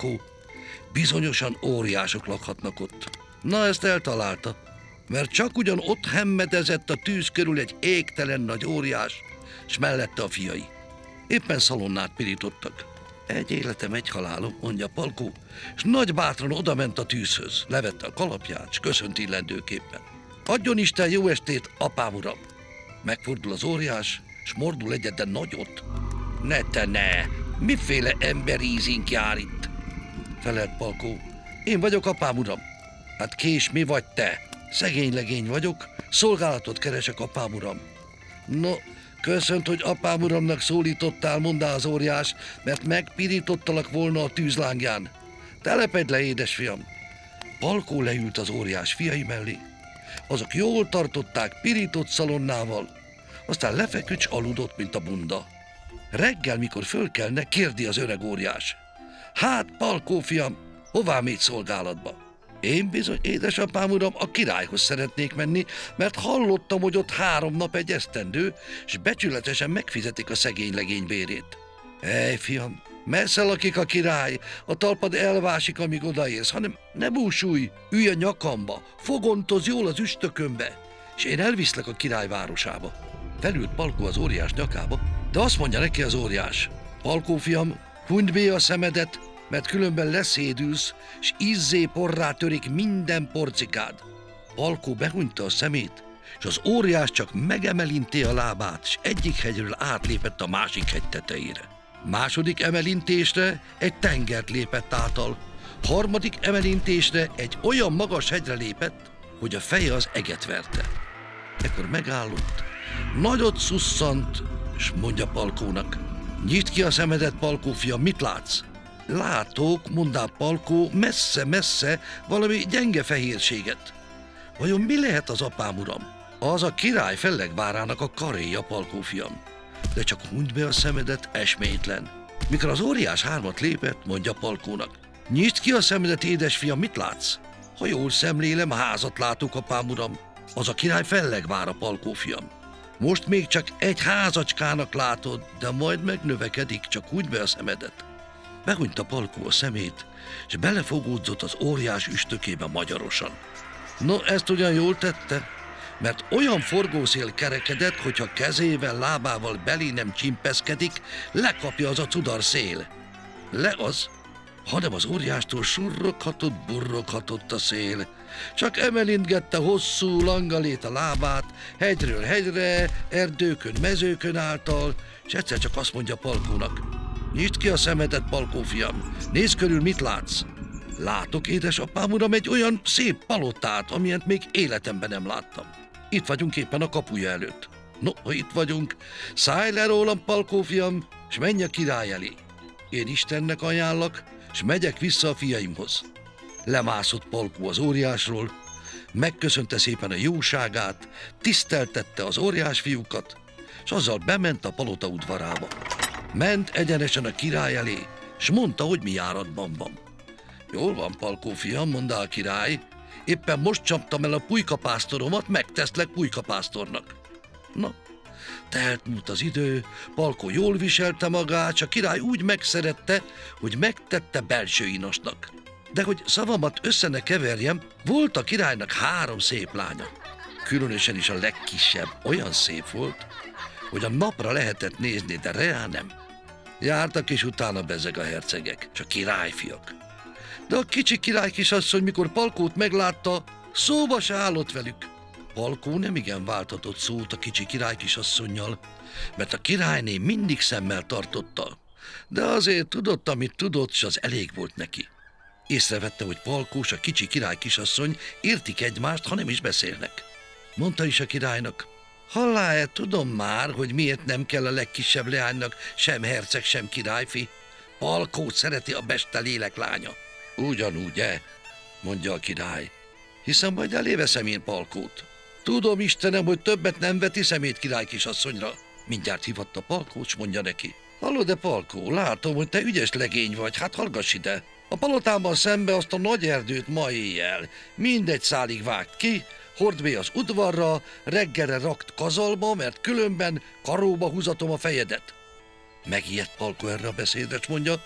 Palkó. Bizonyosan óriások lakhatnak ott. Na, ezt eltalálta, mert csak ugyan ott hemmedezett a tűz körül egy égtelen nagy óriás, s mellette a fiai. Éppen szalonnát pirítottak. Egy életem, egy halálom, mondja Palkó, s nagy bátran odament a tűzhöz, levette a kalapját, s köszönt illendőképpen. Adjon Isten jó estét, apám uram! Megfordul az óriás, s mordul egyetlen nagyot. Ne te ne! Miféle emberízink jár itt? Felelt Palkó. Én vagyok, apám uram. Hát kés, mi vagy te? Szegény legény vagyok, szolgálatot keresek, apám uram. No, köszönt, hogy apám uramnak szólítottál, mondá az óriás, mert megpirítottalak volna a tűzlángján. Telepedj le, édesfiam! Palkó leült az óriás fiai mellé. Azok jól tartották pirított szalonnával, aztán lefeküdt s aludott, mint a bunda. Reggel, mikor fölkelne, kérdi az öreg óriás. Hát, Palkó fiam, hová mégy szolgálatba? Én bizony, édesapám uram, a királyhoz szeretnék menni, mert hallottam, hogy ott 3 nap egy esztendő, s becsületesen megfizetik a szegény legény bérét. Ej, fiam, messze lakik a király, a talpad elvásik, amíg odaérsz, hanem ne búsulj, ülj a nyakamba, fogontoz jól az üstökömbe, és én elviszlek a király városába. Felült Palkó az óriás nyakába, de azt mondja neki az óriás. Palkó fiam, hunyd be a szemedet, mert különben leszédülsz, s izzé porrá törik minden porcikád. Palkó behunyta a szemét, és az óriás csak megemelinté a lábát, s egyik hegyről átlépett a másik hegy tetejére. Második emelintésre egy tengert lépett átal, harmadik emelintésre egy olyan magas hegyre lépett, hogy a feje az eget verte. Ekkor megállott, nagyot szusszant, s mondja Palkónak. Nyisd ki a szemedet, Palkó fiam, mit látsz? Látok, mondá Palkó, messze-messze valami gyenge fehérséget. Vajon mi lehet az, apám uram? Az a király fellegvárának a karéja, Palkó fiam. De csak hunyd be a szemedet, esmétlen. Mikor az óriás 3 lépett, mondja Palkónak. Nyisd ki a szemedet, édesfiam, mit látsz? Ha jól szemlélem, házat látok, apám uram. Az a király fellegvára, Palkó fiam. Most még csak egy házacskának látod, de majd megnövekedik, csak hunyd be a szemedet. Behunyta Palkó a szemét, és belefogódzott az óriás üstökébe magyarosan. No, ezt ugyan jól tette, mert olyan forgószél kerekedett, hogyha kezével, lábával belé nem csimpeszkedik, lekapja az a cudar szél. Le az, hanem az óriástól surroghatott, burroghatott a szél. Csak emelintgette hosszú langalét a lábát, hegyről hegyre, erdőkön, mezőkön által, és egyszer csak azt mondja Palkónak. Nyisd ki a szemedet, Palkó fiam, nézd körül, mit látsz? Látok, édesapám uram, egy olyan szép palotát, amilyent még életemben nem láttam. Itt vagyunk éppen a kapuja előtt. No, ha itt vagyunk, szállj le rólam, Palkó fiam, s menj a király elé. Én Istennek ajánlak, s megyek vissza a fiaimhoz. Lemászott Palkó az óriásról, megköszönte szépen a jóságát, tiszteltette az óriás fiúkat, s azzal bement a palota udvarába. Ment egyenesen a király elé, s mondta, hogy mi járatban van. Jól van, Palkó fiam, mondta a király, éppen most csaptam el a pulykapásztoromat, megteszlek pulykapásztornak. Na, telt múlt az idő, Palkó jól viselte magát, s a király úgy megszerette, hogy megtette belső inosnak. De hogy szavamat össze ne keverjem, volt a királynak 3 szép lánya. Különösen is a legkisebb olyan szép volt, hogy a napra lehetett nézni, de reá nem. Jártak is utána bezeg a hercegek, és a királyfiak. De a kicsi király kisasszony, mikor Palkót meglátta, szóba se állott velük. Palkó nemigen váltatott szót a kicsi király kisasszonnyal, mert a királyné mindig szemmel tartotta, de azért tudott, amit tudott, s az elég volt neki. Észrevette, hogy Palkó s a kicsi király kisasszony értik egymást, ha nem is beszélnek. Mondta is a királynak, hallá-e, tudom már, hogy miért nem kell a legkisebb leánynak sem herceg, sem királyfi. Palkót szereti a beste lélek lánya. Ugyanúgy, mondja a király, hiszen majd eléveszem én Palkót. Tudom, Istenem, hogy többet nem veti szemét király kisasszonyra. Mindjárt hívatta Palkót, s mondja neki. Hallod-e, Palkó, látom, hogy te ügyes legény vagy, hát hallgass ide. A palotámban szembe azt a nagy erdőt ma éjjel mindegy szálig vágt ki, hord be az udvarra, reggelre rakt kazalba, mert különben karóba húzatom a fejedet. Megijedt Palkó erre a beszédre, s mondja,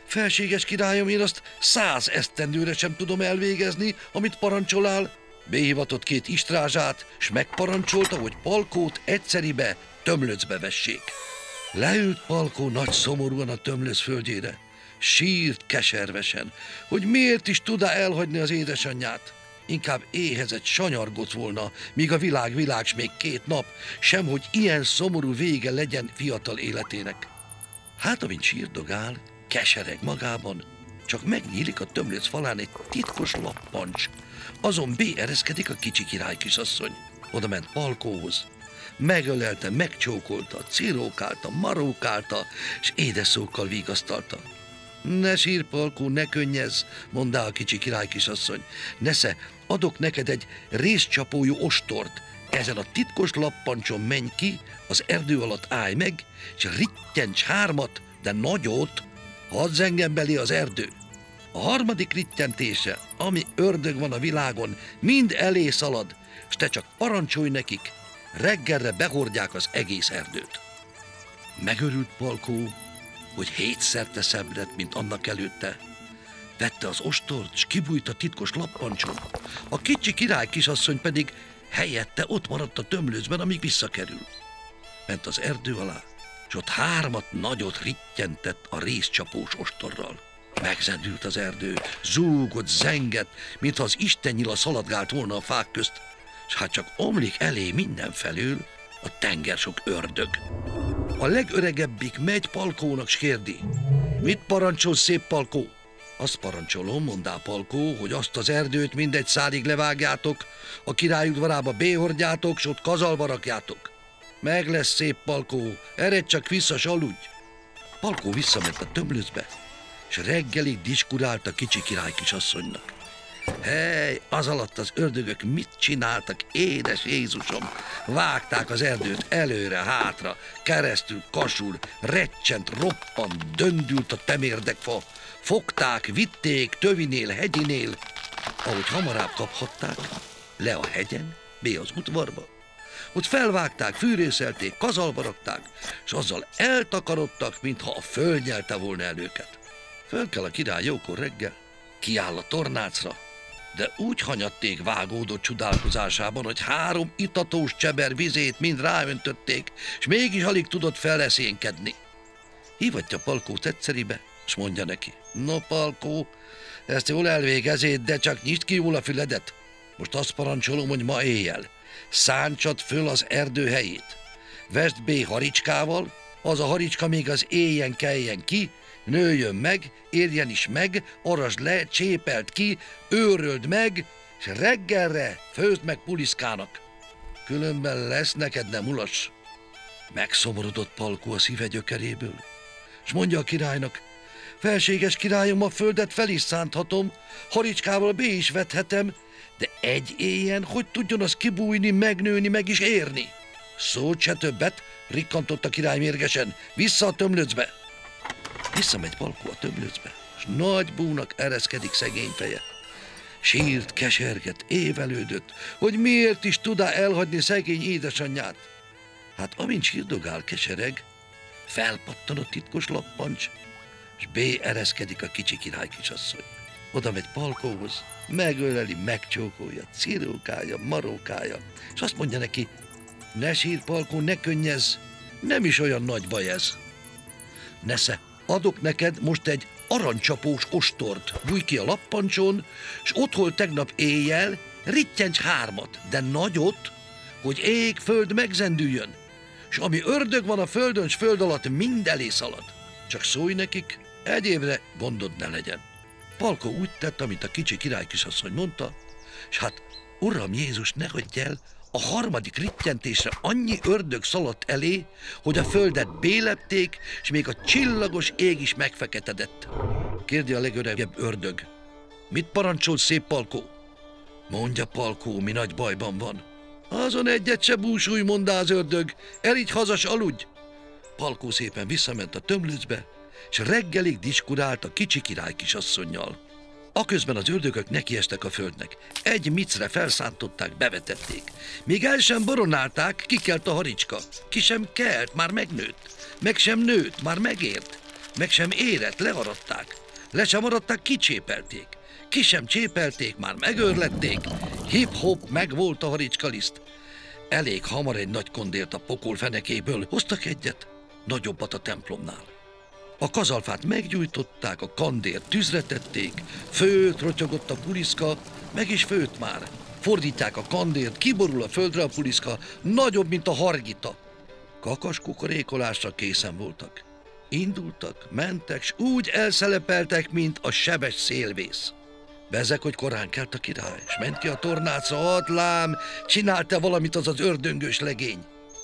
Felséges királyom, én azt 100 esztendőre sem tudom elvégezni, amit parancsolál. Behivatott 2 istrázsát, s megparancsolta, hogy Palkót egyszeribe tömlöcbe vessék. Leült Palkó nagy szomorúan a tömlöc földjére. Sírt keservesen, hogy miért is tud elhagyni az édesanyját. Inkább éhezett, sanyargott volna, míg a világ, s még 2 nap, sem hogy ilyen szomorú vége legyen fiatal életének. Hát, amint sírdogál, kesereg magában, csak megnyílik a tömlöc falán egy titkos lappancs. Azon ereszkedik a kicsi király kisasszony. Oda ment Palkóhoz. Megölelte, megcsókolta, cirókálta, marókálta, és édes szókkal vigasztalta. Ne sír, Palkó, ne könnyezz, mondta a kicsi király kisasszony. Nesze, adok neked egy rézcsapójú ostort. Ezen a titkos lappancson menj ki, az erdő alatt állj meg, és rittyents 3, de nagyot, hadd zengjen belé az erdő. A 3. rittyentése, ami ördög van a világon, mind elé szalad, és te csak parancsolj nekik, reggelre behordják az egész erdőt. Megörült Palkó, hogy 7-szer szebb lett, mint annak előtte. Vette az ostort, s kibújt a titkos lappancson. A kicsi király kisasszony pedig helyette ott maradt a tömlőcben, amíg visszakerül. Ment az erdő alá, s ott 3 nagyot rittyentett a rézcsapós ostorral. Megzendült az erdő, zúgott, zengett, mintha az istennyila szaladgált volna a fák közt, s hát csak omlik elé mindenfelől a tengersok ördög. A legöregebbik megy Palkónak, s kérdi: mit parancsolsz, szép Palkó? Azt parancsolom, mondá Palkó, hogy azt az erdőt mindegy szárig levágjátok, a király udvarába béhordjátok, s ott kazalba rakjátok. Meg lesz, szép Palkó, eredj csak vissza, s aludj. Palkó visszament a tömlöcbe, és reggelig diskurált a kicsi király kisasszonynak. Hely, az alatt az ördögök mit csináltak, édes Jézusom? Vágták az erdőt előre, hátra, keresztül, kasul, recsent, roppant, döndült a temérdekfa, fogták, vitték, tövinél, hegyinél, ahogy hamarabb kaphatták, le a hegyen, az udvarba. Ott felvágták, fűrészelték, kazalba rakták, és azzal eltakarodtak, mintha a föld nyelte volna el őket. Föl kell a király jókor reggel, kiáll a tornácra, de úgy hanyatték vágódott csodálkozásában, hogy 3 itatós cseber vizét mind ráöntötték, és mégis alig tudott felleszénkedni. Hívatja Palkót egyszeribe, és mondja neki: no, Palkó, ezt jól elvégezét, de csak nyisd ki jól a füledet. Most azt parancsolom, hogy ma éjjel szántsad föl az erdő helyét. Vesd B haricskával, az a haricska még az éjjel keljen ki, nőjön meg, érjen is meg, arasd le, csépeld ki, őröld meg, és reggelre főzd meg puliszkának. Különben lesz neked nem ulas. Megszomorodott Palkó a szíve gyökeréből, és mondja a királynak: felséges királyom, a földet fel is szánthatom, haricskával be is vethetem, de egy éjjel hogy tudjon az kibújni, megnőni, meg is érni? Szólt se többet, rikkantott a király mérgesen, vissza a tömlöcbe. Visszamegy Palkó a tömlöcbe, és nagy búnak ereszkedik szegény feje. Sírt, keserget, évelődött, hogy miért is tud-e elhagyni szegény édesanyját. Hát amint sírdogál, kesereg, felpattan a titkos lappancs, és ereszkedik a kicsi király kisasszony. Oda megy Palkóhoz, megöleli, megcsókolja, cirókálja, marókálja, és azt mondja neki: ne sír, Palkó, ne könnyezz, nem is olyan nagy baj ez. Nesze, adok neked most egy aranycsapós ostort, bújj ki a lappancson, s ott, hol tegnap éjjel, rittyents 3, de nagyot, hogy ég, föld megzendüljön, s ami ördög van a földön, s föld alatt, mind elé szalad. Csak szólj nekik, egy évre gondod ne legyen. Palkó úgy tett, amit a kicsi király kisasszony mondta, s hát, Uram Jézus, ne hagyj el, a 3. rittyentésre annyi ördög szaladt elé, hogy a földet bélepték, és még a csillagos ég is megfeketedett. Kérdi a legöregebb ördög: mit parancsol, szép Palkó? Mondja Palkó, mi nagy bajban van. Azon egyet se búsulj, mondá az ördög, eligy hazas, aludj. Palkó szépen visszament a tömlöcbe, és reggelig diskurált a kicsi király kisasszonnyal. Aközben az ördögök nekiestek a földnek. Egy micre felszántották, bevetették. Még el sem boronálták, kikelt a haricska. Ki sem kelt, már megnőtt. Meg sem nőtt, már megért. Meg sem érett, learadták. Le sem aradták, kicsépelték. Ki sem csépelték, már megőrlették. Hip-hop, meg volt a haricskaliszt. Elég hamar egy nagy kondért a pokol fenekéből hoztak egyet, nagyobbat a templomnál. A kazalfát meggyújtották, a kandért tűzre tették, főt rotyogott a puliszka, meg is főt már. Fordítják a kandért, kiborul a földre a puliszka, nagyobb, mint a hargita. Kakas kukorékolásra készen voltak. Indultak, mentek, s úgy elszelepeltek, mint a sebes szélvész. Bezeg, hogy korán kelt a király, s ment ki a tornácra, lám, csinálta valamit az az ördöngős legény.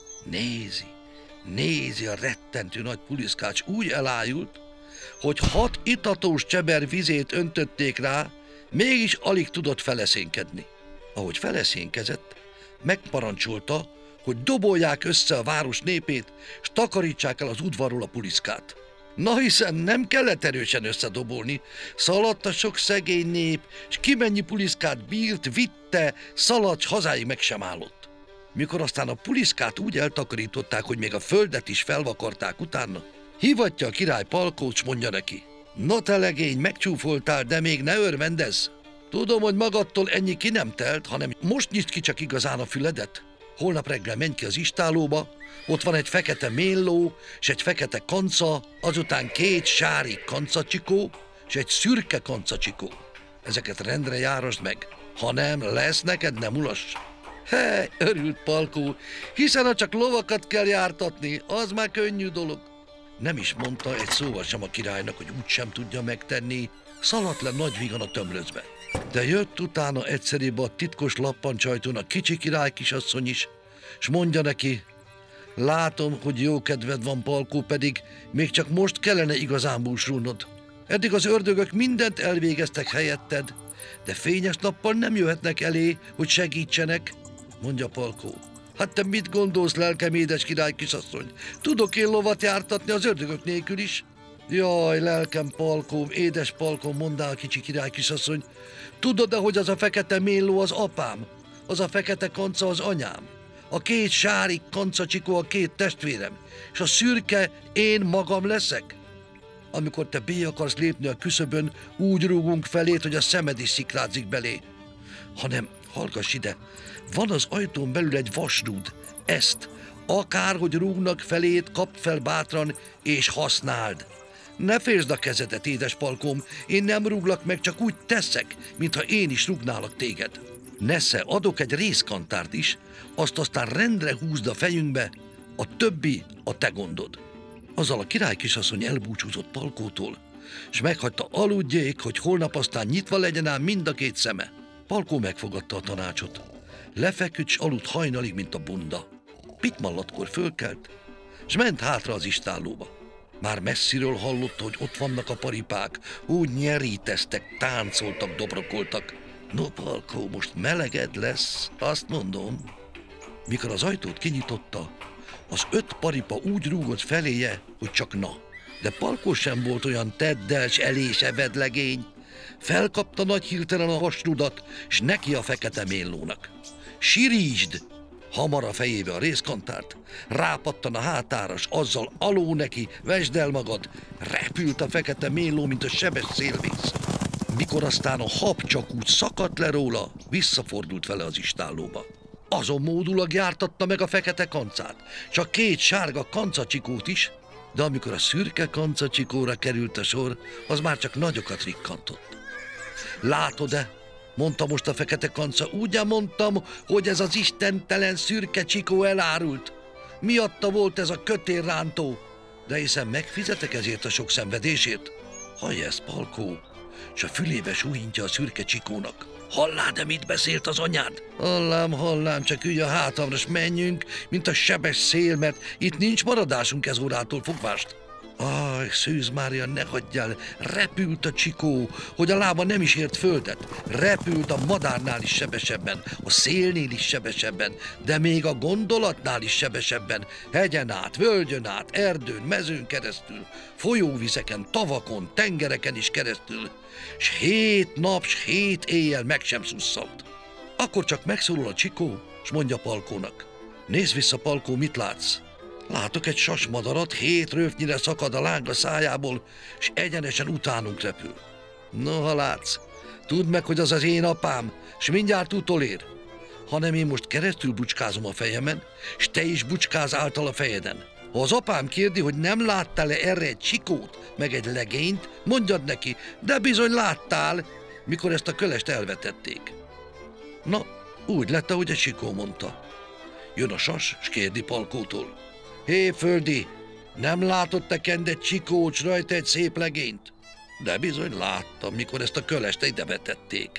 Nézi a rettentő nagy puliszkács, úgy elájult, hogy 6 itatós cseber vizét öntötték rá, mégis alig tudott feleszénkedni. Ahogy feleszénkezett, megparancsolta, hogy dobolják össze a város népét, s takarítsák el az udvarról a puliszkát. Na hiszen nem kellett erősen összedobolni, szaladt a sok szegény nép, s kimennyi puliszkát bírt, vitte, szaladt, s hazáig meg sem állott. Mikor aztán a puliszkát úgy eltakarították, hogy még a földet is felvakarták utána, hívatja a király Palkót, s mondja neki: no te legény, megcsúfoltál, de még ne örvendezz. Tudom, hogy magadtól ennyi ki nem telt, hanem most nyisd ki csak igazán a füledet. Holnap reggel menj ki az istállóba, ott van egy fekete mélló, s egy fekete kanca, azután 2 sári kancacsikó, s egy szürke kancacsikó. Ezeket rendre járasd meg, ha nem, lesz neked, nem ulass. Hely, örült Palkó, hiszen ha csak lovakat kell jártatni, az már könnyű dolog. Nem is mondta egy szóval sem a királynak, hogy úgy sem tudja megtenni, szaladt le nagy vígan a tömlözbe. De jött utána egyszerűbb a titkos lappancsajtón a kicsi király kisasszony is, s mondja neki: látom, hogy jó kedved van, Palkó, pedig még csak most kellene igazán búsrulnod. Eddig az ördögök mindent elvégeztek helyetted, de fényes nappal nem jöhetnek elé, hogy segítsenek, mondja Palkó. Hát te mit gondolsz, lelkem, édes király kisasszony? Tudok én lovat jártatni az ördögök nélkül is? Jaj, lelkem, Palkóm, édes Palkóm, mondá a kicsi király kisasszony. Tudod-e, hogy az a fekete mélló az apám? Az a fekete kanca az anyám? A 2 sári kancacsikó a 2 testvérem, és a szürke én magam leszek? Amikor te bé akarsz lépni a küszöbön, úgy rúgunk felét, hogy a szemed is sziklázik belé. Hanem, hallgass ide, van az ajtón belül egy vasrúd, ezt, akárhogy rúgnak felét, kapd fel bátran, és használd. Ne félsd a kezedet, édes Palkóm, én nem rúglak meg, csak úgy teszek, mintha én is rúgnálak téged. Nesze, adok egy részkantárt is, azt aztán rendre húzd a fejünkbe, a többi a te gondod. Azzal a király kisasszony elbúcsúzott Palkótól, s meghagyta aludjék, hogy holnap aztán nyitva legyen ám mind a 2 szeme. Palkó megfogadta a tanácsot. Lefeküdt, s aludt hajnalig, mint a bunda. Pitmallatkor fölkelt, s ment hátra az istállóba. Már messziről hallotta, hogy ott vannak a paripák, úgy nyeríteztek, táncoltak, dobrokoltak. No, Palkó, most meleged lesz, azt mondom. Mikor az ajtót kinyitotta, az 5 paripa úgy rúgott feléje, hogy csak na. De Palkó sem volt olyan teddel s elés evedlegény. Felkapta nagy hirtelen a vasrudat, s neki a fekete méllónak. Sirítsd! Hamar a fejébe a részkantárt, rápattan a hátára, s azzal aló neki, vesd el magad, repült a fekete mélló, mint a sebes szélvész. Mikor aztán a hab csak úgy szakadt le róla, visszafordult vele az istállóba. Azon módulag jártatta meg a fekete kancát, csak 2 sárga kancacsikót is, de amikor a szürke kancacsikóra került a sor, az már csak nagyokat rikkantott. Látod-e? Mondta most a fekete kanca, úgy mondtam, hogy ez az istentelen szürke csikó elárult. Miatta volt ez a kötélrántó, de hiszen megfizetek ezért a sok szenvedésért. Hallj ezt, Palkó, s a fülébe súhintja a szürke csikónak. Hallád, de mit beszélt az anyád? Hallám, csak ülj a hátamra, s menjünk, mint a sebes szél, mert itt nincs maradásunk ez órától fogvást. Aj, Szűz Mária, ne hagyjál, repült a csikó, hogy a lába nem is ért földet. Repült a madárnál is sebesebben, a szélnél is sebesebben, de még a gondolatnál is sebesebben. Hegyen át, völgyön át, erdőn, mezőn keresztül, folyóvizeken, tavakon, tengereken is keresztül, s 7 nap, s 7 éjjel meg sem szusszant. Akkor csak megszólal a csikó, s mondja Palkónak: nézd vissza, Palkó, mit látsz? Látok egy sasmadarat, 7 röpnyire szakad a láng a szájából, és egyenesen utánunk repül. Noha látsz, tudd meg, hogy az én apám, s mindjárt utolér. Hanem én most keresztül bucskázom a fejemen, s te is bucskáz által a fejeden. Ha az apám kérdi, hogy nem láttál-e erre egy csikót, meg egy legényt, mondjad neki, de bizony láttál, mikor ezt a kölest elvetették. Na, úgy lett, ahogy a csikó mondta. Jön a sas, s kérdi Palkótól. Hé, földi, nem látott te kend egy csikót, s rajta egy szép legényt? De bizony láttam, mikor ezt a kölest ide vetették.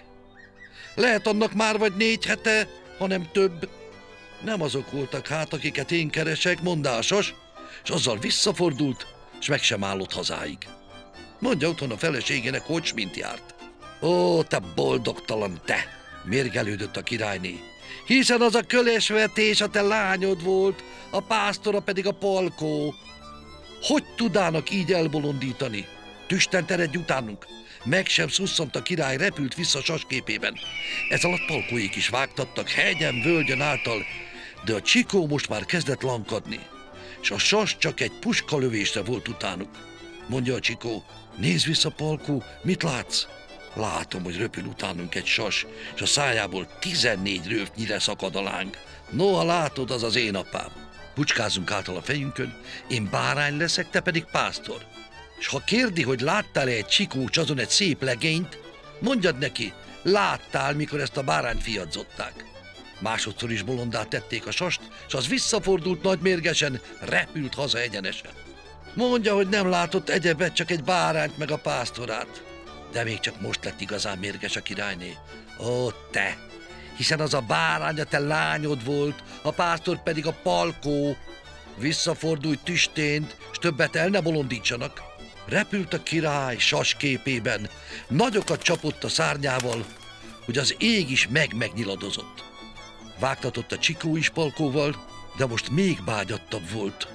Lehet annak már vagy 4 hete, hanem több. Nem azok voltak hát, akiket én keresek, mondásos, és azzal visszafordult, és meg sem állott hazáig. Mondja otthon a feleségének, hogy mint járt. Ó, te boldogtalan te! Mérgelődött a királyné. Hiszen az a kölesvetés a te lányod volt, a pásztora pedig a Palkó. Hogy tudnának így elbolondítani? Tüstent eredj utánunk! Meg sem szusszant a király, repült vissza sasképében. Ez alatt Palkóék is vágtattak hegyen, völgyön által, de a csikó most már kezdett lankadni, és a sas csak egy puskalövésre volt utánuk. Mondja a csikó, nézz vissza, Palkó, mit látsz? Látom, hogy röpül utánunk egy sas, és a szájából 14 röpnyire szakad a láng. Noha látod, az az én apám. Bucskázunk által a fejünkön, én bárány leszek, te pedig pásztor. És ha kérdi, hogy láttál-e egy csikócs azon egy szép legényt, mondjad neki, láttál, mikor ezt a bárányt fiadzották. Másodszor is bolondá tették a sast, és az visszafordult nagymérgesen, repült haza egyenesen. Mondja, hogy nem látott egyebet, csak egy bárányt meg a pásztorát. De még csak most lett igazán mérges a királyné. Ó, te! Hiszen az a bárány a te lányod volt, a pásztor pedig a Palkó. Visszafordulj tüstént, s többet el ne bolondítsanak. Repült a király sasképében, nagyokat csapott a szárnyával, hogy az ég is megnyiladozott. Vágtatott a csikó is Palkóval, de most még bágyattabb volt.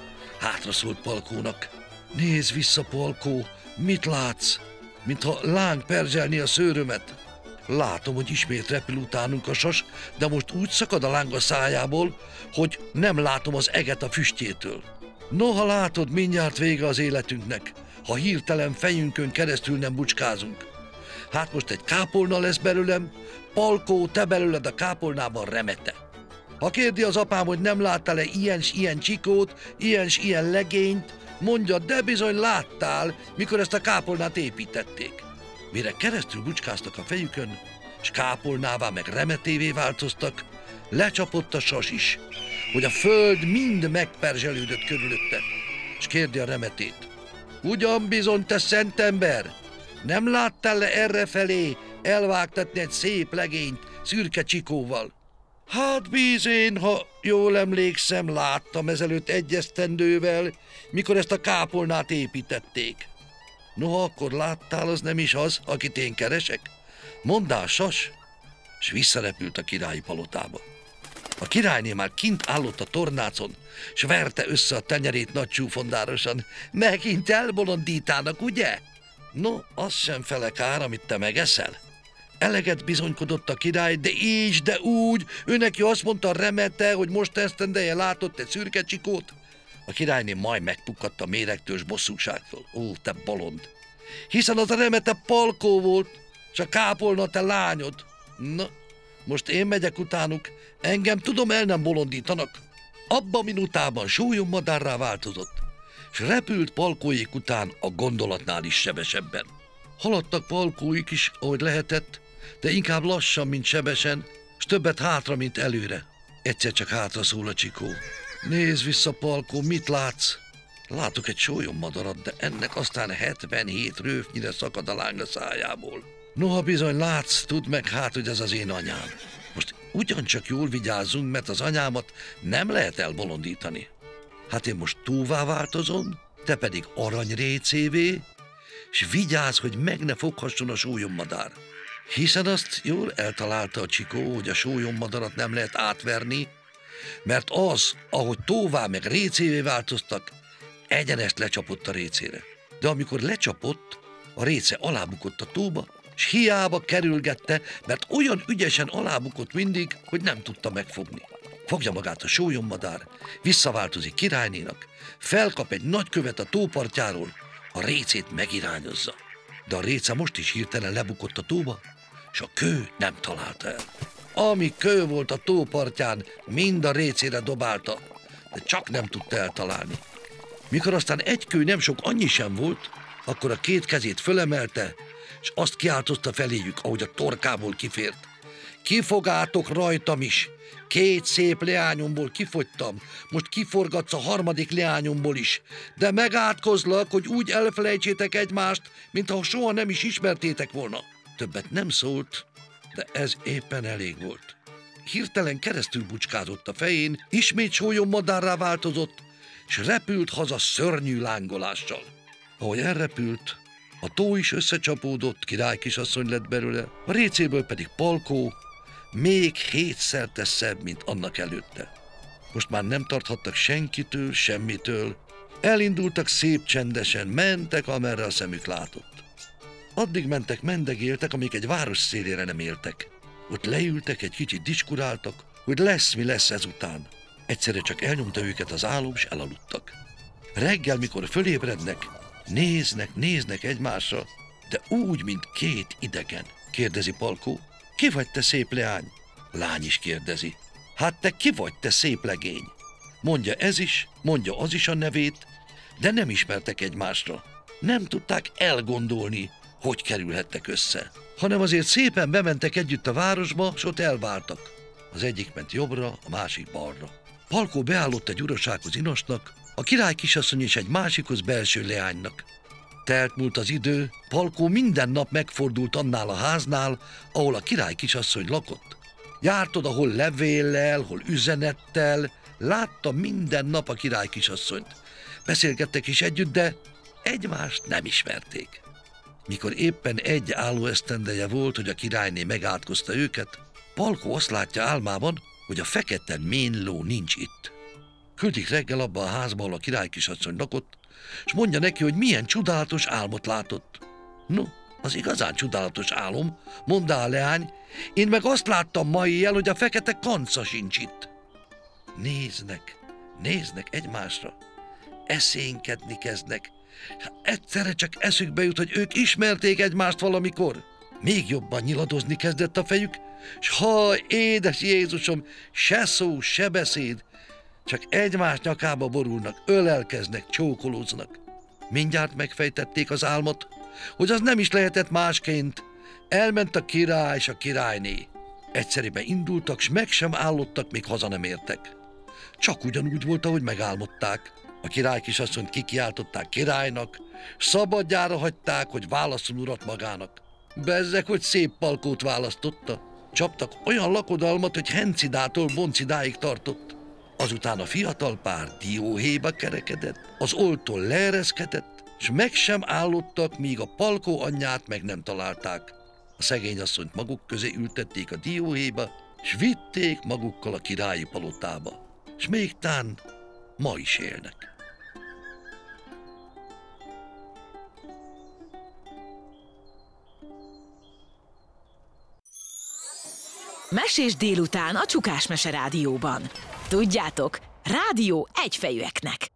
Hátra szólt Palkónak. Nézz vissza, Palkó, mit látsz? Mintha láng perzselni a szőrömet. Látom, hogy ismét repül utánunk a sas, de most úgy szakad a láng a szájából, hogy nem látom az eget a füstjétől. Noha látod, mindjárt vége az életünknek, ha hirtelen fejünkön keresztül nem bucskázunk. Hát most egy kápolna lesz belőlem, Palkó, te belőled a kápolnában remete. Ha kérdi az apám, hogy nem láttál-e ilyen s ilyen csikót, ilyen s ilyen legényt, mondja, de bizony láttál, mikor ezt a kápolnát építették. Mire keresztül bucskáztak a fejükön, s kápolnává meg remetévé változtak, lecsapott a sas is, hogy a föld mind megperzselődött körülötte, s kérdi a remetét. Ugyan bizony, te szent ember, nem láttál le errefelé elvágtatni egy szép legényt szürke csikóval? Hát bízén, ha jól emlékszem, láttam ezelőtt 1 esztendővel, mikor ezt a kápolnát építették. Noha akkor láttál, az nem is az, akit én keresek? Mondd, sas, s visszarepült a királyi palotába. A királyné már kint állott a tornácon, s verte össze a tenyerét nagy csúfondárosan. Megint elbolondítának, ugye? No, az sem fele kár, amit te megeszel. Eleget bizonykodott a király, de így, de úgy, ő neki azt mondta a remete, hogy most esztendeje látott egy szürke csikót. A királyné majd megpukkadt a méregtől s bosszúságtól. Ó, te bolond! Hiszen az a remete Palkó volt, s a kápolna te lányod. Na, most én megyek utánuk, engem tudom el nem bolondítanak. Abba minutában sólyommadárrá változott, s repült Palkóék után a gondolatnál is sebesebben. Haladtak Palkóik is, ahogy lehetett, de inkább lassan, mint sebesen, s többet hátra, mint előre. Egyszer csak hátra szól a csikó. Nézz vissza, Palkó, mit látsz? Látok egy sólyommadarat, de ennek aztán 77 röpnyire szakad a láng a szájából. Noha bizony látsz, tudd meg hát, hogy ez az én anyám. Most ugyancsak jól vigyázzunk, mert az anyámat nem lehet elbolondítani. Hát én most túlvá változom, te pedig aranyrécévé, s vigyázz, hogy meg ne foghasson a sólyommadár. Hiszen azt jól eltalálta a csikó, hogy a sólyommadarat nem lehet átverni, mert az, ahogy tóvá meg récévé változtak, egyenest lecsapott a récére. De amikor lecsapott, a réce alábukott a tóba, s hiába kerülgette, mert olyan ügyesen alábukott mindig, hogy nem tudta megfogni. Fogja magát a sólyommadár, visszaváltozik királynénak, felkap egy nagy követ a tópartjáról, a récét megirányozza. De a réce most is hirtelen lebukott a tóba, és a kő nem találta el. Ami kő volt a tópartján, mind a récére dobálta, de csak nem tudta eltalálni. Mikor aztán egy kő nem sok annyi sem volt, akkor a két kezét fölemelte, és azt kiáltozta feléjük, ahogy a torkából kifért. Kifogátok rajtam is, 2 szép leányomból kifogytam, most kiforgatsz a 3. leányomból is, de megátkozlak, hogy úgy elfelejtsétek egymást, mintha soha nem is ismertétek volna. Többet nem szólt, de ez éppen elég volt. Hirtelen keresztül bucskázott a fején, ismét sólyommadárrá változott, és repült haza szörnyű lángolással. Ahogy elrepült, a tó is összecsapódott, királykisasszony lett belőle, a récéből pedig Palkó még 7-szer szebb, mint annak előtte. Most már nem tarthattak senkitől, semmitől, elindultak szép csendesen, mentek, amerre a szemük látott. Addig mentek, mendegéltek, amíg egy város szélére nem éltek. Ott leültek, egy kicsit diskuráltak, hogy lesz, mi lesz ezután. Egyszerre csak elnyomta őket az álom, s elaludtak. Reggel, mikor fölébrednek, néznek egymásra, de úgy, mint 2 idegen. Kérdezi Palkó: ki vagy te, szép leány? Lány is kérdezi: hát te ki vagy, te szép legény? Mondja ez is, mondja az is a nevét, de nem ismertek egymásra. Nem tudták elgondolni, hogy kerülhettek össze, hanem azért szépen bementek együtt a városba, s ott elváltak. Az egyik ment jobbra, a másik balra. Palkó beállott egy urasághoz inosnak, a király kisasszony és egy másikhoz belső leánynak. Telt múlt az idő, Palkó minden nap megfordult annál a háznál, ahol a király kisasszony lakott. Járt oda hol levéllel, hol üzenettel, látta minden nap a király kisasszonyt. Beszélgettek is együtt, de egymást nem ismerték. Mikor éppen egy állóesztendeje volt, hogy a királyné megátkozta őket, Palkó azt látja álmában, hogy a fekete ménló nincs itt. Küldik reggel abba a házba, ahol a király kisasszony lakott, és mondja neki, hogy milyen csodálatos álmot látott. No, az igazán csodálatos álom, mondta a leány, én meg azt láttam ma éjjel, hogy a fekete kanca sincs itt. Néznek egymásra, eszénkedni kezdnek. Egyszerre csak eszükbe jut, hogy ők ismerték egymást valamikor. Még jobban nyiladozni kezdett a fejük, s ha, édes Jézusom, se szó, se beszéd, csak egymás nyakába borulnak, ölelkeznek, csókolóznak. Mindjárt megfejtették az álmot, hogy az nem is lehetett másként. Elment a király és a királyné. Egyszerűen indultak, s meg sem állottak, még haza nem értek. Csak ugyanúgy volt, ahogy megálmodták. A király kisasszonyt kikiáltották királynak, szabadjára hagyták, hogy válasszon urat magának. Bezzeg, hogy szép Palkót választotta. Csaptak olyan lakodalmat, hogy Hencidától Boncidáig tartott. Azután a fiatal pár dióhéjba kerekedett, az oltól leereszkedett, s meg sem állottak, míg a Palkó anyját meg nem találták. A szegény asszonyt maguk közé ültették a dióhéjba, s vitték magukkal a királyi palotába. S még tán ma is élnek. Mesés délután a Csukás Mese Rádióban. Tudjátok, rádió egyfejűeknek.